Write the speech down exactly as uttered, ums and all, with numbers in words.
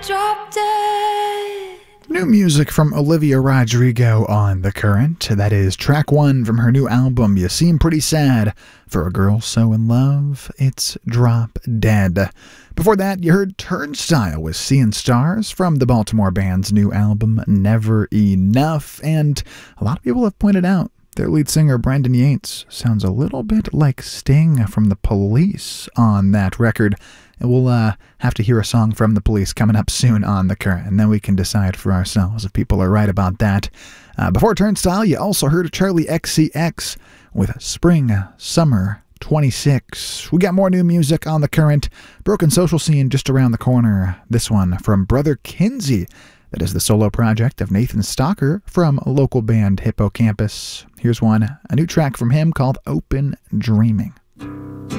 Drop dead. New music from Olivia Rodrigo on The Current. That is track one from her new album, You Seem Pretty Sad. For a Girl So In Love, it's Drop Dead. Before that, you heard Turnstile with Seeing Stars from the Baltimore band's new album, Never Enough. And a lot of people have pointed out their lead singer, Brendan Yates, sounds a little bit like Sting from The Police on that record. And we'll uh, have to hear a song from The Police coming up soon on The Current, and then we can decide for ourselves if people are right about that. Uh, before Turnstile, you also heard Charlie X C X with Spring Summer twenty-six. We got more new music on The Current. Broken Social Scene just around the corner. This one from Brother Kinsey. That is the solo project of Nathan Stalker from local band Hippocampus. Here's one, a new track from him called Open Dreaming.